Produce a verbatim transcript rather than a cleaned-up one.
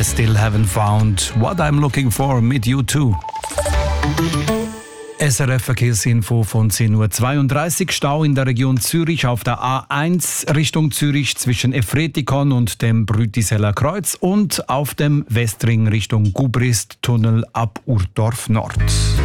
still haven't found what I'm looking for mit U zwei. S R F Verkehrsinfo von zehn Uhr zweiunddreißig. Stau in der Region Zürich auf der A eins Richtung Zürich zwischen Efretikon und dem Brütiseller Kreuz und auf dem Westring Richtung Gubrist Tunnel ab Urdorf Nord.